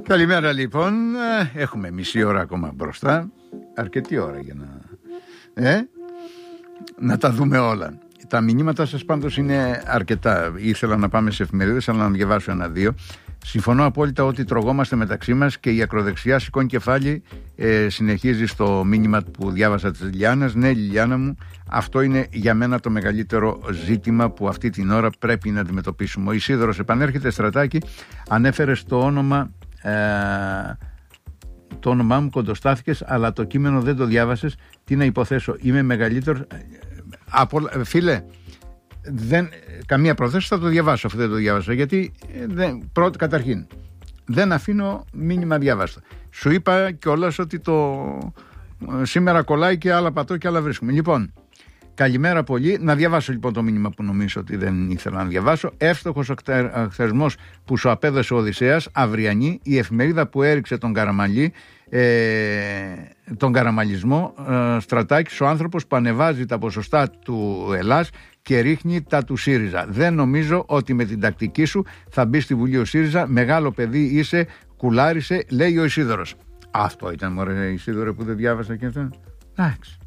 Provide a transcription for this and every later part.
Καλημέρα λοιπόν. Έχουμε μισή ώρα ακόμα μπροστά. Αρκετή ώρα για να τα δούμε όλα. Τα μηνύματα σας πάντως είναι αρκετά. Ήθελα να πάμε σε εφημερίδες, αλλά να διαβάσω ένα-δύο. Συμφωνώ απόλυτα ότι τρογόμαστε μεταξύ μας και η ακροδεξιά σηκώνει κεφάλι. Συνεχίζει στο μήνυμα που διάβασα της Λιλιάνας. Ναι, Λιλιάνα μου, αυτό είναι για μένα το μεγαλύτερο ζήτημα που αυτή την ώρα πρέπει να αντιμετωπίσουμε. Ο Ισίδωρος επανέρχεται. Στρατάκη, ανέφερες το όνομα. Το όνομά μου, κοντοστάθηκες, αλλά το κείμενο δεν το διάβασες. Τι να υποθέσω, είμαι μεγαλύτερος. Φίλε, καμία πρόθεση, θα το διαβάσω αφού δεν το διάβασα. Γιατί καταρχήν δεν αφήνω μήνυμα διάβαστο. Σου είπα κιόλας ότι σήμερα κολλάει και άλλα πατώ και άλλα βρίσκουμε. Λοιπόν, καλημέρα πολύ. Να διαβάσω λοιπόν το μήνυμα που νομίζω ότι δεν ήθελα να διαβάσω. Εύστοχος ο χθεσμός που σου απέδωσε ο Οδυσσέας. Αυριανή, η εφημερίδα που έριξε τον Καραμαλή, τον καραμαλισμό. Στρατάκης, ο άνθρωπος που ανεβάζει τα ποσοστά του Ελλάς και ρίχνει τα του ΣΥΡΙΖΑ. Δεν νομίζω ότι με την τακτική σου θα μπει στη Βουλή ο ΣΥΡΙΖΑ. Μεγάλο παιδί είσαι, κουλάρισε, λέει ο Ισίδωρος. Αυτό ήταν, μωρέ Ισίδωρε, που δεν διάβασα και αυτό. Εντάξει.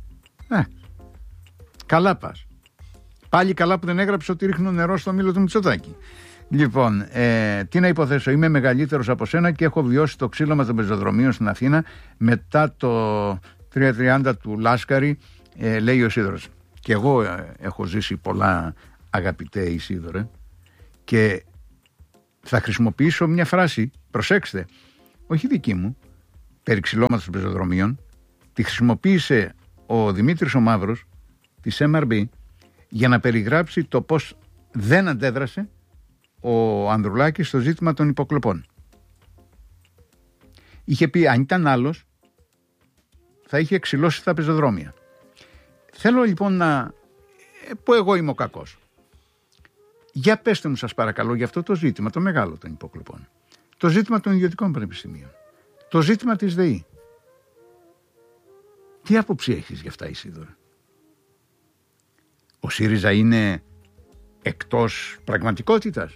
Καλά πας. Πάλι καλά που δεν έγραψε ότι ρίχνω νερό στο μήλο του Μητσοτάκη. Λοιπόν, τι να υποθέσω, είμαι μεγαλύτερος από σένα και έχω βιώσει το ξύλωμα των πεζοδρομίων στην Αθήνα μετά το 330 του Λάσκαρη, λέει ο Ισίδωρος. Και εγώ έχω ζήσει πολλά, αγαπητέ Ισίδωρε, και θα χρησιμοποιήσω μια φράση, προσέξτε, όχι δική μου, περί ξυλώματος των πεζοδρομίων. Τη χρησιμοποίησε ο Δημήτρης ο Μαύρος της MRB για να περιγράψει το πώς δεν αντέδρασε ο Ανδρουλάκης στο ζήτημα των υποκλοπών. Είχε πει, αν ήταν άλλος θα είχε ξυλώσει τα πεζοδρόμια. Θέλω λοιπόν να πω, εγώ είμαι ο κακός. Για πέστε μου σας παρακαλώ για αυτό το ζήτημα, το μεγάλο των υποκλοπών, το ζήτημα των ιδιωτικών πανεπιστημίων, το ζήτημα της ΔΕΗ. Τι άποψη έχεις για αυτά, Ισίδωρα? Ο ΣΥΡΙΖΑ είναι εκτός πραγματικότητας?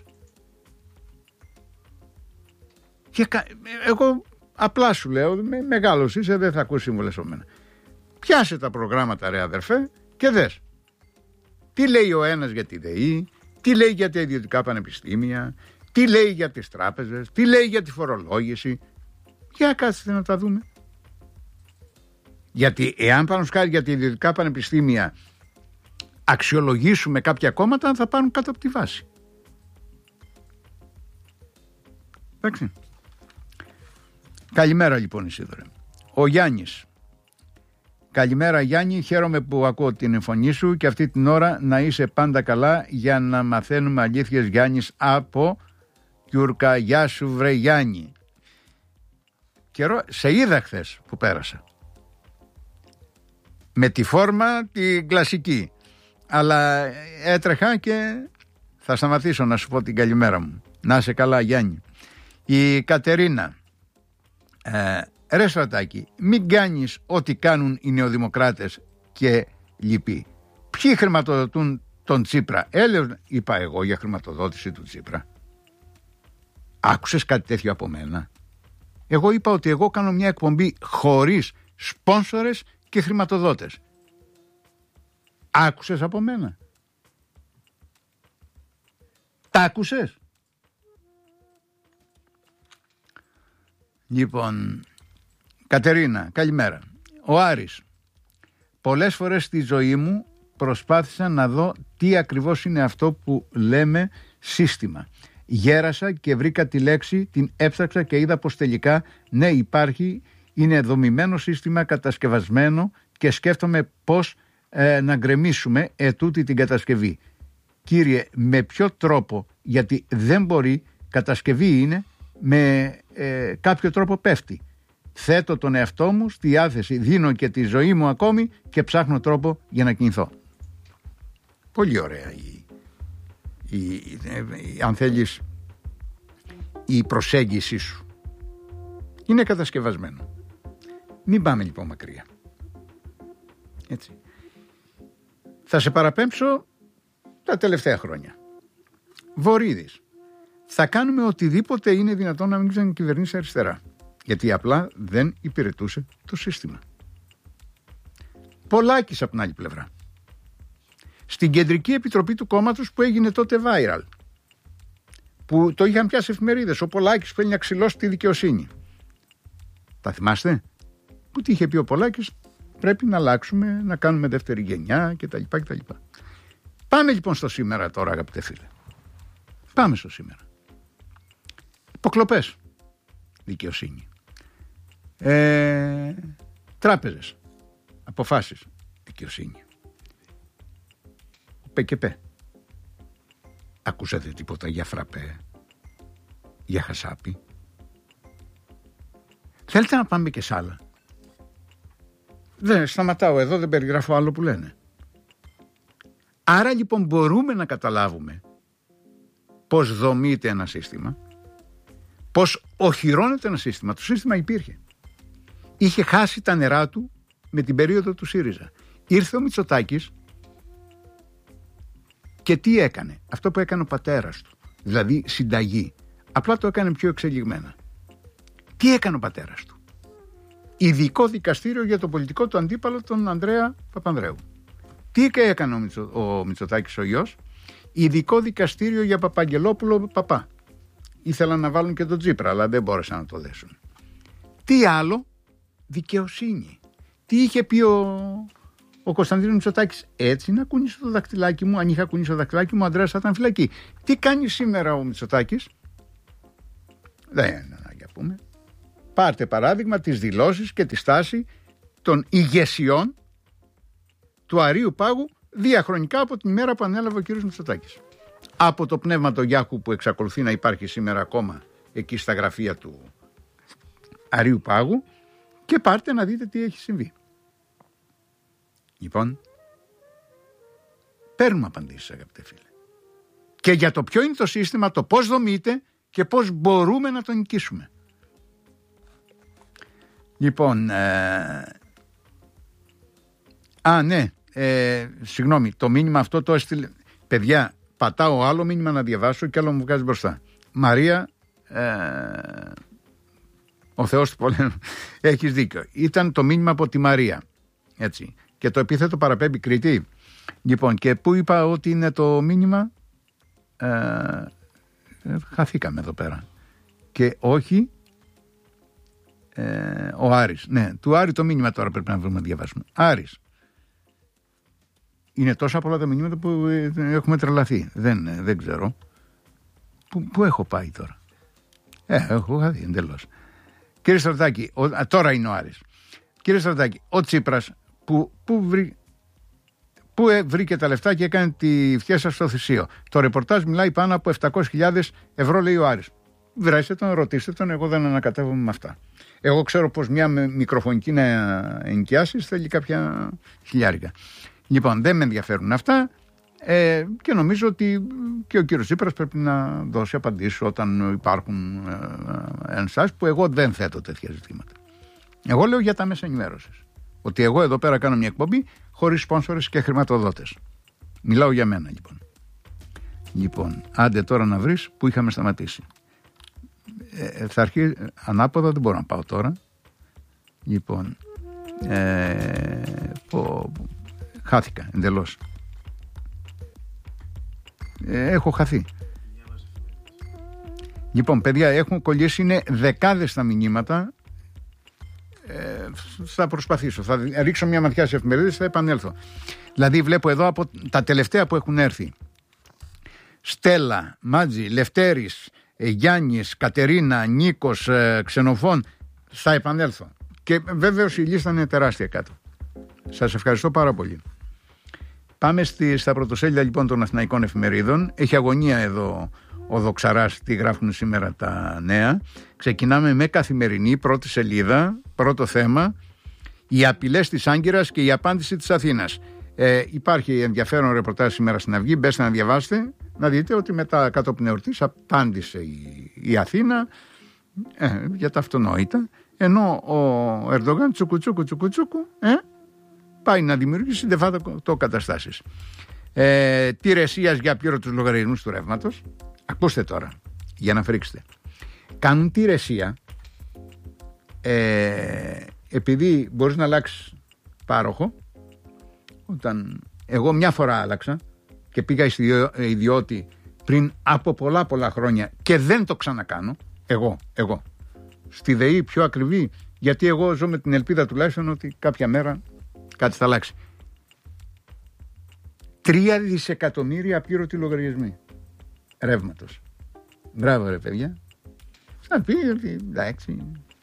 Εγώ απλά σου λέω, μεγάλος είσαι, δεν θα ακούσει σύμβολες από μένα. Πιάσε τα προγράμματα, ρε αδερφέ, και δες. Τι λέει ο ένας για τη ΔΕΗ, τι λέει για τα ιδιωτικά πανεπιστήμια, τι λέει για τις τράπεζες, τι λέει για τη φορολόγηση. Για κάτσετε να τα δούμε. Γιατί εάν πάνω σκάρει για τα ιδιωτικά πανεπιστήμια αξιολογήσουμε κάποια κόμματα, θα πάρουν κάτω από τη βάση. Εντάξει. Καλημέρα λοιπόν, Ισίδωρε. Ο Γιάννης. Καλημέρα Γιάννη, χαίρομαι που ακούω την φωνή σου και αυτή την ώρα να είσαι πάντα καλά για να μαθαίνουμε αλήθειες. Γιάννης από Κιούρκα. Γεια σου βρε Γιάννη. Καιρό, σε είδα χθες που πέρασα. Με τη φόρμα την κλασική. Αλλά έτρεχα και θα σταματήσω να σου πω την καλημέρα μου. Να είσαι καλά Γιάννη. Η Κατερίνα. Ρε Στρατάκη, μην κάνεις ό,τι κάνουν οι νεοδημοκράτες και λοιποί. Ποιοι χρηματοδοτούν τον Τσίπρα? Είπα εγώ για χρηματοδότηση του Τσίπρα? Άκουσες κάτι τέτοιο από μένα? Εγώ είπα ότι εγώ κάνω μια εκπομπή χωρίς σπόνσορες και χρηματοδότες. Άκουσες από μένα? Τα άκουσες? Λοιπόν, Κατερίνα, καλημέρα. Ο Άρης. Πολλές φορές στη ζωή μου προσπάθησα να δω τι ακριβώς είναι αυτό που λέμε σύστημα. Γέρασα και βρήκα τη λέξη, την έψαξα και είδα πως τελικά ναι υπάρχει, είναι δομημένο σύστημα, κατασκευασμένο, και σκέφτομαι πως να γκρεμίσουμε ετούτη την κατασκευή. Κύριε, με ποιο τρόπο? Γιατί δεν μπορεί, κατασκευή είναι, με κάποιο τρόπο πέφτει. Θέτω τον εαυτό μου στη διάθεση, δίνω και τη ζωή μου ακόμη και ψάχνω τρόπο για να κινηθώ. Πολύ ωραία αν θέλεις η προσέγγιση σου. Είναι κατασκευασμένο. Μην πάμε λοιπόν μακριά. Έτσι. Θα σε παραπέμψω τα τελευταία χρόνια. Βορίδης. θα κάνουμε οτιδήποτε είναι δυνατόν να μην κυβερνήσει αριστερά. Γιατί απλά δεν υπηρετούσε το σύστημα. Πολάκης από την άλλη πλευρά. Στην κεντρική επιτροπή του κόμματος που έγινε τότε viral, που το είχαν πιάσει εφημερίδες, ο Πολάκης που έλεγε να ξυλώσει τη δικαιοσύνη. Τα θυμάστε? Που τι είχε πει ο Πολάκης? Πρέπει να αλλάξουμε, να κάνουμε δεύτερη γενιά κτλ. Πάμε λοιπόν στο σήμερα τώρα, αγαπητέ φίλε. Πάμε στο σήμερα. Υποκλοπές, δικαιοσύνη. Τράπεζες, αποφάσεις, δικαιοσύνη. ΠΚΠ. Ακούσατε τίποτα για φραπέ, για χασάπι? Θέλετε να πάμε και σ' άλλα? Δεν σταματάω εδώ, δεν περιγράφω άλλο που λένε. Άρα λοιπόν μπορούμε να καταλάβουμε πώς δομείται ένα σύστημα, πώς οχυρώνεται ένα σύστημα. Το σύστημα υπήρχε. Είχε χάσει τα νερά του με την περίοδο του ΣΥΡΙΖΑ. Ήρθε ο Μητσοτάκης και τι έκανε? Αυτό που έκανε ο πατέρας του, δηλαδή συνταγή. Απλά το έκανε πιο εξελιγμένα. Τι έκανε ο πατέρας του? Ειδικό δικαστήριο για το πολιτικό του αντίπαλο, τον Ανδρέα Παπανδρέου. Τι έκανε ο Μητσοτάκης ο γιος? Ειδικό δικαστήριο για Παπαγγελόπουλο Παπά. Ήθελαν να βάλουν και τον Τσίπρα, αλλά δεν μπόρεσαν να το δέσουν. Τι άλλο? Δικαιοσύνη. Τι είχε πει ο Κωνσταντίνος Μητσοτάκης? Έτσι να κουνήσω το δακτυλάκι μου. Αν είχα κουνήσει το δακτυλάκι μου, ο Ανδρέας θα ήταν φυλακή. Τι κάνει σήμερα ο Μητσοτάκης? Δεν είναι ανάγκη να πούμε. Πάρτε παράδειγμα τις δηλώσεις και τη στάση των ηγεσιών του Αρείου Πάγου διαχρονικά από την ημέρα που ανέλαβε ο κ. Μητσοτάκης. Από το πνεύμα του Γιάχου που εξακολουθεί να υπάρχει σήμερα ακόμα εκεί στα γραφεία του Αρείου Πάγου, και πάρτε να δείτε τι έχει συμβεί. Λοιπόν, παίρνουμε απαντήσεις, αγαπητέ φίλε. Και για το ποιο είναι το σύστημα, το πώς δομείται και πώς μπορούμε να το νικήσουμε. Λοιπόν, συγγνώμη, το μήνυμα αυτό το έστειλε. Παιδιά, πατάω άλλο μήνυμα να διαβάσω και άλλο μου βγάζει μπροστά. Μαρία, ο Θεός του πολέμου, έχεις δίκιο. Ήταν το μήνυμα από τη Μαρία, έτσι. Και το επίθετο παραπέμπει Κρήτη. Λοιπόν, και πού είπα ότι είναι το μήνυμα? Χαθήκαμε εδώ πέρα. Και όχι ο Άρης. Ναι, του Άρη το μήνυμα τώρα πρέπει να βρούμε να διαβάσουμε. Άρης. Είναι τόσα πολλά τα μηνύματα που έχουμε τρελαθεί. Δεν ξέρω. Πού έχω πάει τώρα? Έχω χαθεί εντελώς. Κύριε Στρατάκη, τώρα είναι ο Άρης. Κύριε Στρατάκη, ο Τσίπρας που βρήκε τα λεφτά και έκανε τη φτιάσα στο θυσίο. Το ρεπορτάζ μιλάει πάνω από 700.000 ευρώ, λέει ο Άρης. Βρέστε τον, ρωτήστε τον, εγώ δεν ανακατεύομαι με αυτά. Εγώ ξέρω πως μια μικροφωνική να ενοικιάσεις θέλει κάποια χιλιάρικα. Λοιπόν, δεν με ενδιαφέρουν αυτά και νομίζω ότι και ο κύριος Τσίπρας πρέπει να δώσει απαντήσεις όταν υπάρχουν ενστάσεις που εγώ δεν θέτω τέτοια ζητήματα. Εγώ λέω για τα μέσα ενημέρωσης. Ότι εγώ εδώ πέρα κάνω μια εκπομπή χωρίς σπόνσορες και χρηματοδότες. Μιλάω για μένα λοιπόν. Λοιπόν, άντε τώρα να βρεις που είχαμε σταματήσει. Θα αρχίσει ανάποδα, δεν μπορώ να πάω τώρα. Λοιπόν, χάθηκα εντελώς. Έχω χαθεί. Λοιπόν, παιδιά, έχουν κολλήσει, είναι δεκάδες τα μηνύματα. Θα προσπαθήσω, θα ρίξω μια ματιά σε εφημερίδες, θα επανέλθω. Δηλαδή βλέπω εδώ από τα τελευταία που έχουν έρθει: Στέλλα, Μάτζη, Λευτέρης, Γιάννης, Κατερίνα, Νίκος, Ξενοφών. Θα επανέλθω. Και βέβαιως η λίστα είναι τεράστια κάτω. Σας ευχαριστώ πάρα πολύ. Πάμε στα πρωτοσέλιδα λοιπόν των αθηναϊκών εφημερίδων. Έχει αγωνία εδώ ο Δοξαράς, τι γράφουν σήμερα τα νέα. Ξεκινάμε με Καθημερινή, πρώτη σελίδα, πρώτο θέμα: οι απειλές της Άγκυρας και η απάντηση της Αθήνας. Υπάρχει ενδιαφέρον ρεπορτάζ σήμερα στην Αυγή, μπέστε να διαβάσετε, να δείτε ότι μετά κατόπιν εορτής απάντησε η Αθήνα για τα αυτονόητα, ενώ ο Ερντογάν τσουκουτσούκου πάει να δημιουργήσει de facto καταστάσεις. Τηρεσίας για πλήρω τους λογαριασμούς του ρεύματος. Ακούστε τώρα. για να φρίξετε. Κάνουν τη ρεσία, επειδή μπορείς να αλλάξεις πάροχο. Όταν εγώ μια φορά άλλαξα και πήγα ιδιώτη πριν από πολλά χρόνια και δεν το ξανακάνω, εγώ στη ΔΕΗ πιο ακριβή, γιατί εγώ ζω με την ελπίδα τουλάχιστον ότι κάποια μέρα κάτι θα αλλάξει. 3 δισεκατομμύρια απλήρωτοι λογαριασμοί ρεύματος. Μπράβο ρε παιδιά. Θα πει ότι εντάξει,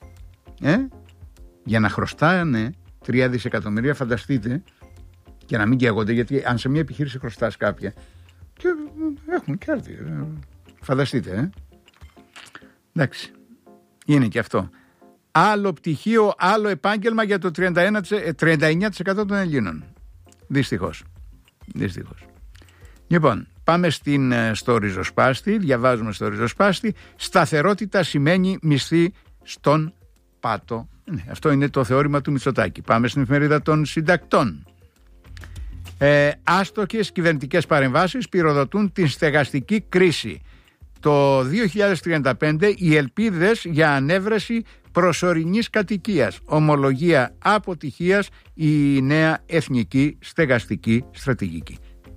για να χρωστάνε 3 δισεκατομμύρια, φανταστείτε, και να μην καίγονται, γιατί αν σε μια επιχείρηση χρωστάς κάποια και έχουν κέρδη, φανταστείτε, εντάξει, είναι και αυτό. Άλλο πτυχίο, άλλο επάγγελμα για το 39% των Ελλήνων. Δυστυχώς. Λοιπόν, πάμε στο ριζοσπάστη. Διαβάζουμε στο ριζοσπάστη. Σταθερότητα σημαίνει μισθή στον πάτο. Αυτό είναι το θεώρημα του Μητσοτάκη. Πάμε στην εφημερίδα των συντακτών. Άστοχες κυβερνητικές παρεμβάσεις πυροδοτούν την στεγαστική κρίση. Το 2035 οι ελπίδες για ανέβρεση προσωρινής κατοικίας. Ομολογία αποτυχίας η νέα εθνική στεγαστική στρατηγική.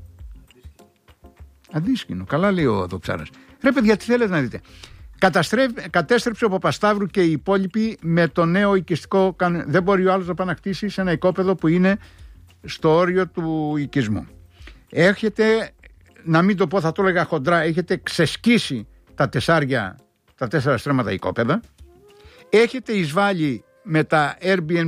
Αντίσκηνο. Καλά λέει ο Δοξάρας. Ρε παιδιά, τι θέλετε να δείτε. Κατέστρεψε ο Παπασταύρου και οι υπόλοιποι με το νέο οικιστικό. Δεν μπορεί ο άλλος να πάει να κτίσει σε ένα οικόπεδο που είναι στο όριο του οικισμού. Έχετε, να μην το πω, θα το έλεγα χοντρά, έχετε ξεσκίσει τα 4 στρέμματα οικόπεδα. Έχετε εισβάλει με τα Airbnb